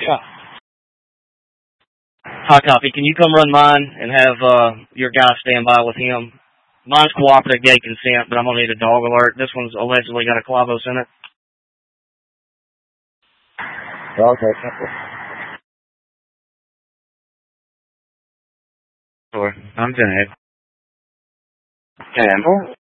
Yeah. High copy. Can you come run mine and have your guy stand by with him? Mine's cooperative gate consent, but I'm going to need a dog alert. This one's allegedly got a clavos in it. Okay. Sure. I'm going to have.